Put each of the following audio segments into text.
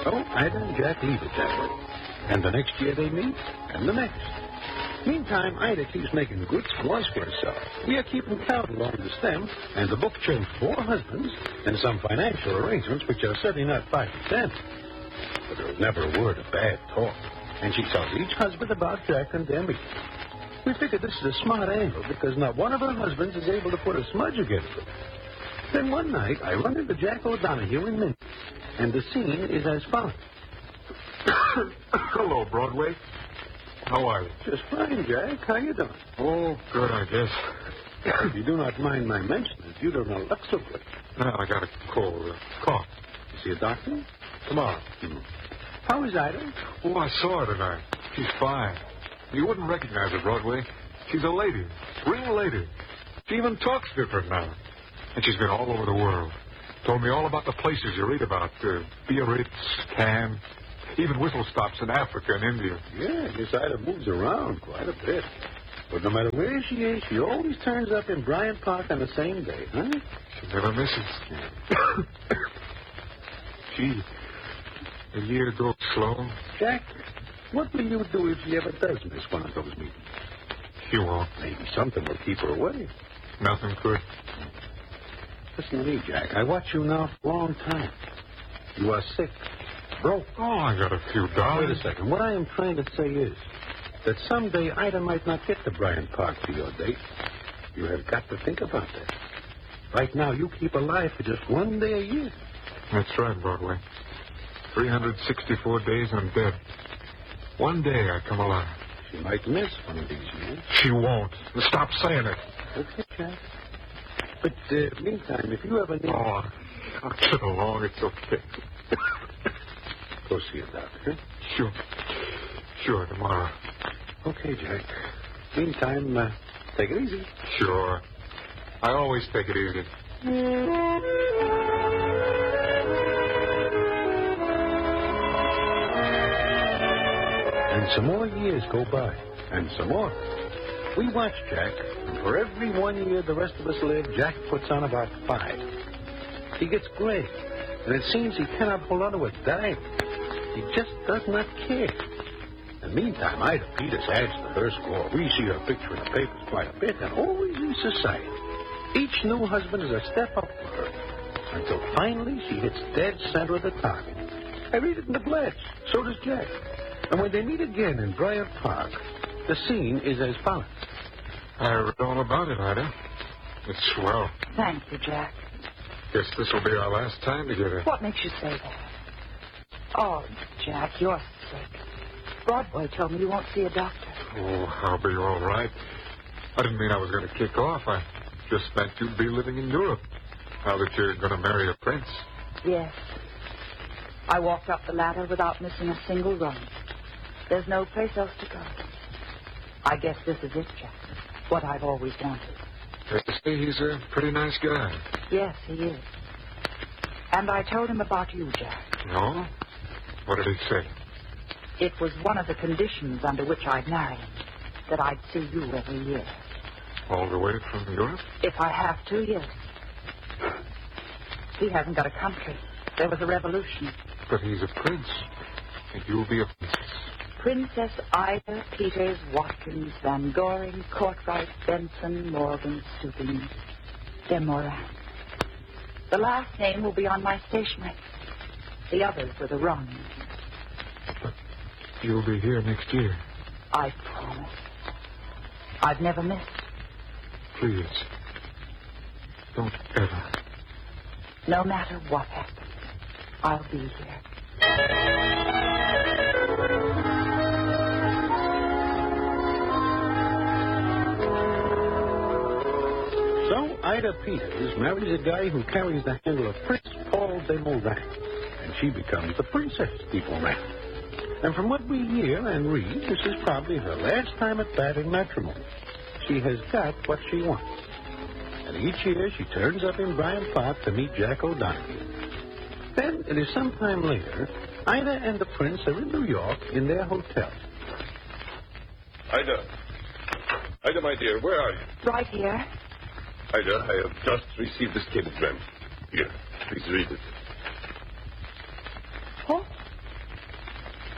So Ida and Jack leave it that way. And the next year they meet, and the next. Meantime, Ida keeps making good scores for herself. We are keeping count along the stem, and the book shows 4 husbands and some financial arrangements which are certainly not 5%. But there was never a word of bad talk. And she tells each husband about Jack and their meeting. We figured this is a smart angle because not one of her husbands is able to put a smudge against it. Then one night, I run into Jack O'Donoghue in Minnie, and the scene is as follows. Hello, Broadway. How are you? Just fine, Jack. How you doing? Oh, good, I guess. If you do not mind my mentioning it, you don't look so good. No, I got a cold. Cough. You see a doctor? Tomorrow. How is Ida? Oh, I saw her tonight. She's fine. You wouldn't recognize her, Broadway. She's a lady. Real lady. She even talks different now. And she's been all over the world. Told me all about the places you read about. Biarritz, Cannes, even whistle stops in Africa and India. Yeah, I guess Ida moves around quite a bit. But no matter where she is, she always turns up in Bryant Park on the same day, huh? She never misses. Gee, a year goes slow. Jack, what will you do if she ever does miss one of those meetings? She won't. Maybe something will keep her away. Nothing could. Listen to me, Jack. I watch you now for a long time. You are sick, broke. Oh, I got a few dollars. Wait a second. What I am trying to say is that someday Ida might not get to Bryant Park for your date. You have got to think about that. Right now, you keep alive for just one day a year. That's right, Broadway. 364 days I'm dead. One day I come alive. She might miss one of these years. She won't. Stop saying it. Okay, Jack. But meantime, if you ever need... Oh, I'll get along. It's okay. Go see a doctor. Sure, tomorrow. Okay, Jack. Meantime, take it easy. Sure. I always take it easy. And some more years go by, and some more. We watch Jack, and for every 1 year the rest of us live, Jack puts on about 5. He gets gray, and it seems he cannot hold on to a dime. He just does not care. In the meantime, Ida Peters adds to her score. We see her picture in the papers quite a bit, and always in society. Each new husband is a step up for her, until finally she hits dead center of the target. I read it in the Blitz. So does Jack. And when they meet again in Bryant Park, the scene is as follows. I read all about it, Ida. It's swell. Thank you, Jack. Guess this will be our last time together. What makes you say that? Oh, Jack, you're sick. Broadway told me you won't see a doctor. Oh, I'll be all right. I didn't mean I was going to kick off. I just meant you'd be living in Europe. Now that you're going to marry a prince. Yes. I walked up the ladder without missing a single run. There's no place else to go. I guess this is it, Jack. What I've always wanted. They say he's a pretty nice guy. Yes, he is. And I told him about you, Jack. No? What did he say? It was one of the conditions under which I'd marry him, that I'd see you every year. All the way from Europe? If I have to, yes. He hasn't got a country. There was a revolution. But he's a prince. And you'll be a princess. Princess Ida Peters Watkins Van Goring Courtright Benson Morgan Steuben de Moran. The last name will be on my stationery. The others are the runs. But you'll be here next year. I promise. I've never missed. Please. Don't ever. No matter what happens, I'll be here. So Ida Peters marries a guy who carries the handle of Prince Paul de Moran, and she becomes the Princess de Moran. And from what we hear and read, this is probably her last time at bat in matrimony. She has got what she wants. And each year she turns up in Bryant Park to meet Jack O'Donoghue. Then, it is sometime later, Ida and the prince are in New York in their hotel. Ida, my dear, where are you? Right here. Ida, I have just received this cablegram. Here, please read it. Oh,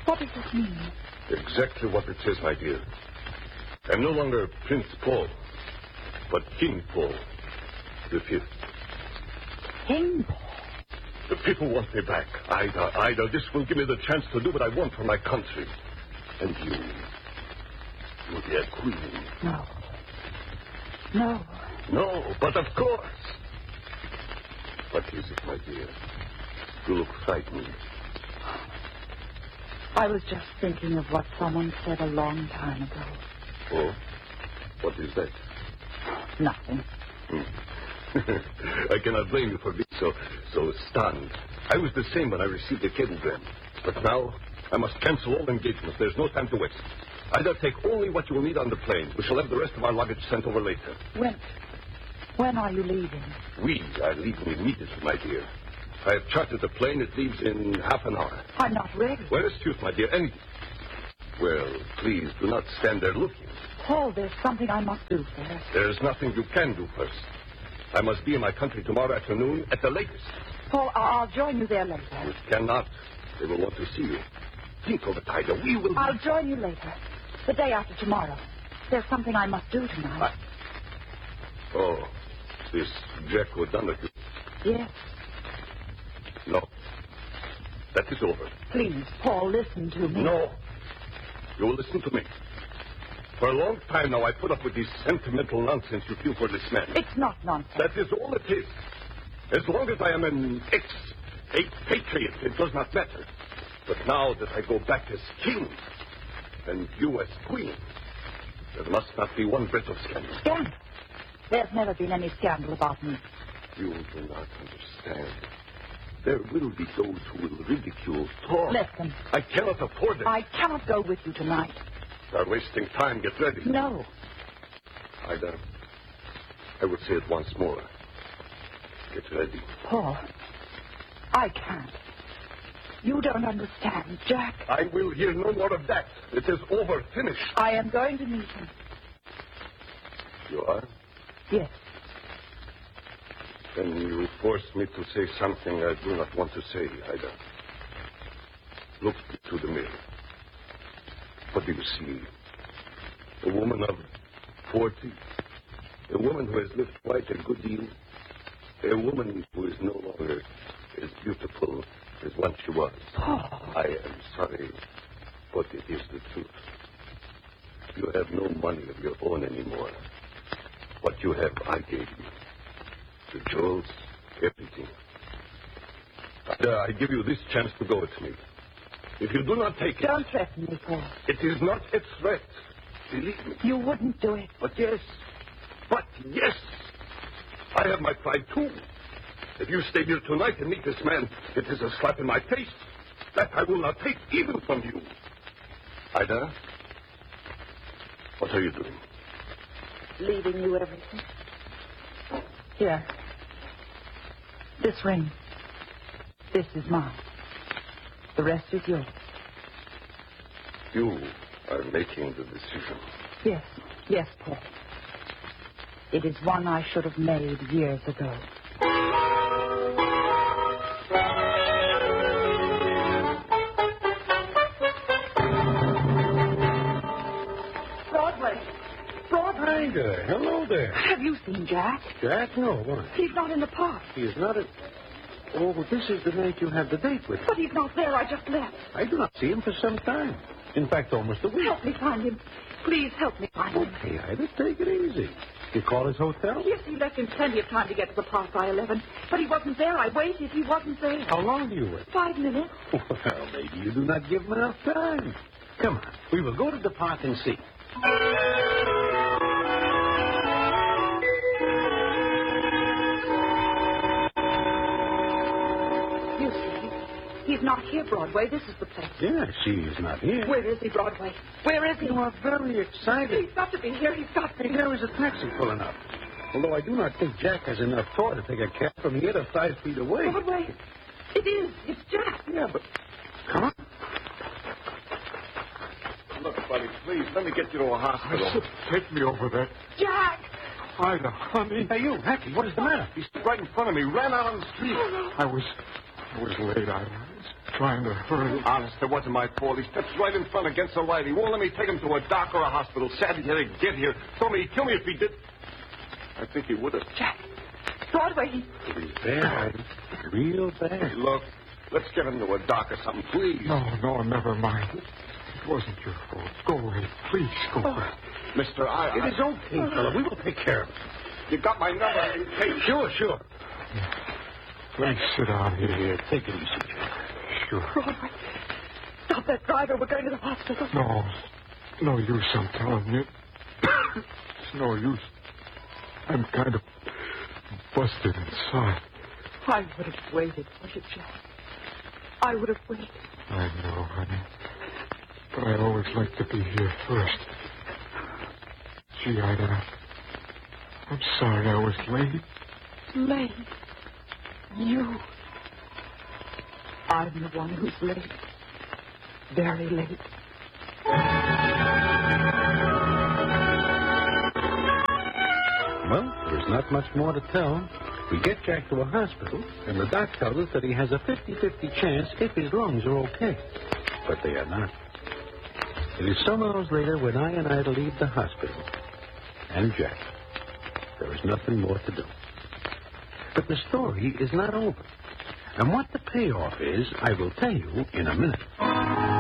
What does this mean? Exactly what it says, my dear. I'm no longer Prince Paul, but King Paul the Fifth. King Paul? The people want me back. Ida, this will give me the chance to do what I want for my country. And you're their queen. No. No. No, but of course. What is it, my dear? You look frightened. I was just thinking of what someone said a long time ago. Oh? What is that? Nothing. I cannot blame you for being so stunned. I was the same when I received the cablegram. But now, I must cancel all engagements. There's no time to waste. Ida, take only what you will need on the plane. We shall have the rest of our luggage sent over later. When are you leaving? We are leaving immediately, my dear. I have chartered the plane. It leaves in half an hour. I'm not ready. Where is truth, my dear? Well, please, do not stand there looking. Paul, there's something I must do first. There is nothing you can do first. I must be in my country tomorrow afternoon at the latest. Paul, I'll join you there later. You cannot. They will want to see you. Think of it, Ida. We will... I'll join you later. The day after tomorrow. There's something I must do tonight. Oh, this Jack O'Donoghue. Yes. No. That is over. Please, Paul, listen to me. No. You will listen to me. For a long time now, I put up with this sentimental nonsense you feel for this man. It's not nonsense. That is all it is. As long as I am an ex-patriot, it does not matter. But now that I go back as king, and you as queen, there must not be one bit of scandal. Scandal? There's never been any scandal about me. You do not understand. There will be those who will ridicule, talk. Listen. I cannot afford it. I cannot go with you tonight. You are wasting time. Get ready. No. Ida, I would say it once more. Get ready. Paul, I can't. You don't understand, Jack. I will hear no more of that. It is over. Finished. I am going to meet him. You are? Yes. Then you force me to say something I do not want to say, Ida. Look into the mirror. What do you see? A woman of 40? A woman who has lived quite a good deal? A woman who is no longer as beautiful as once she was? Oh. I am sorry, but it is the truth. You have no money of your own anymore. What you have, I gave you. The jewels, everything. I give you this chance to go with me. If you do not take it... Don't threaten me, Paul. It is not a threat. Believe me. You wouldn't do it. But yes. I have my pride, too. If you stay here tonight and meet this man, it is a slap in my face. That I will not take even from you. Ida, what are you doing? Leaving you everything. Here. This ring. This is mine. The rest is yours. You are making the decision. Yes. Yes, Paul. It is one I should have made years ago. Ida, hello there. Have you seen Jack? Jack? No, why? He's not in the park. He is not at... Oh, this is the night you have the date with him. But he's not there. I just left. I do not see him for some time. In fact, almost a week. Help me find him. Please help me find him. Okay, Ida, take it easy. You call his hotel? Yes, he left him plenty of time to get to the park by 11. But he wasn't there. I waited. He wasn't there. How long do you wait? 5 minutes. Well, maybe you do not give him enough time. Come on. We will go to the park and see. You see, he's not here, Broadway. This is the place. Yes, he is not here. Where is he, Broadway? Where is he? You are very excited. He's got to be here. He's got to be here. There is a taxi pulling up. Although I do not think Jack has enough thought to take a cab from here to 5 feet away. Broadway. It is. It's Jack. Yeah, but... Come on. Look, buddy, please, let me get you to a hospital. Take me over there. Jack! Ida, honey. Hey, you, Hacky, what is the matter? He's right in front of me. Ran out on the street. I was late, Ida. trying to hurt him. Honest, it wasn't my fault. He steps right in front against the light. He won't let me take him to a doc or a hospital. Sad he had to get here. Told me he'd kill me if he did. I think he would have. Jack. Broadway, He's bad. Real bad. Look, let's get him to a doc or something, please. No, never mind. It wasn't your fault. Go away. Please, go away. Mister, It is okay, fella. We will take care of it. You got my number in case. Sure. Please sit down here. Here, take it easy, Jack. Sure. Broadway. Stop that driver. We're going to the hospital. No use, I'm telling you. It's no use. I'm kind of busted inside. I would have waited for you, Jack. I would have waited. I know, honey. But I always like to be here first. Gee, Ida, I'm sorry I was late. Late. You. I'm the one who's late. Very late. Well, there's not much more to tell. We get Jack to a hospital, and the doc tells us that he has a 50-50 chance if his lungs are okay. But they are not. It is some hours later when I and Ida leave the hospital. And Jack. There is nothing more to do. But the story is not over. And what the payoff is, I will tell you in a minute.